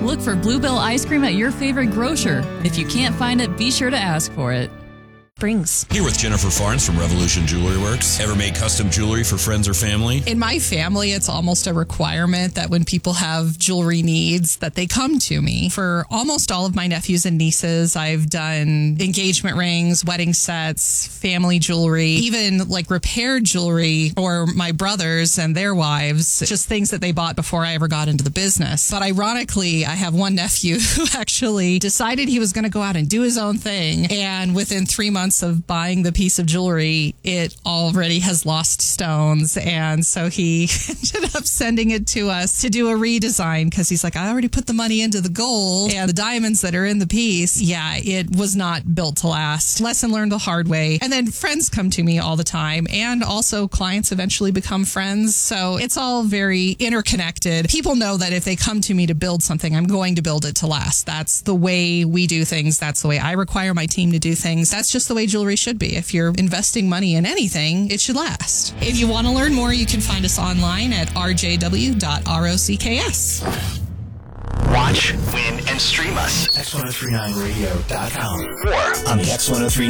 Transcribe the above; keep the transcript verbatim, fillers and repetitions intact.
Look for Bluebell ice cream at your favorite grocer. If you can't find it, be sure to ask for it. Brings. Here with Jennifer Farnes from Revolution Jewelry Works. Ever made custom jewelry for friends or family? In my family, it's almost a requirement that when people have jewelry needs, that they come to me. For almost all of my nephews and nieces, I've done engagement rings, wedding sets, family jewelry, even like repaired jewelry for my brothers and their wives, just things that they bought before I ever got into the business. But ironically, I have one nephew who actually decided he was going to go out and do his own thing. And within three months of buying the piece of jewelry, it already has lost stones. And so he ended up sending it to us to do a redesign because he's like, I already put the money into the gold and the diamonds that are in the piece. Yeah, it was not built to last. Lesson learned the hard way. And then friends come to me all the time, and also clients eventually become friends. So it's all very interconnected. People know that if they come to me to build something, I'm going to build it to last. That's the way we do things. That's the way I require my team to do things. That's just the way jewelry should be. If you're investing money in anything, it should last. If you want to learn more, you can find us online at r j w dot rocks. Watch, win, and stream us. X ten thirty-nine radio dot com or on the X ten thirty-nine